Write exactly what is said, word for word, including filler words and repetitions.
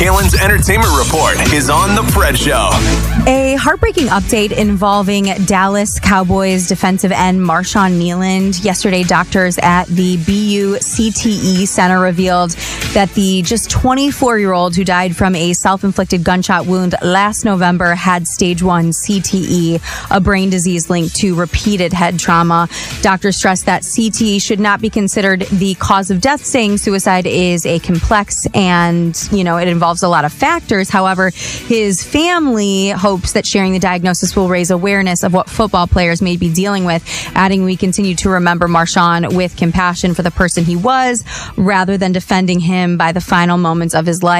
Kalen's Entertainment Report is on The Fred Show. A heartbreaking update involving Dallas Cowboys defensive end Marshawn Kneeland. Yesterday, doctors at the B U C T E Center revealed that the just twenty-four-year-old who died from a self-inflicted gunshot wound last November had stage one C T E, a brain disease linked to repeated head trauma. Doctors stressed that C T E should not be considered the cause of death, saying suicide is a complex and, you know, it involves a lot of factors. However, his family hopes that sharing the diagnosis will raise awareness of what football players may be dealing with, adding, "We continue to remember Marshawn with compassion for the person he was, rather than defending him by the final moments of his life."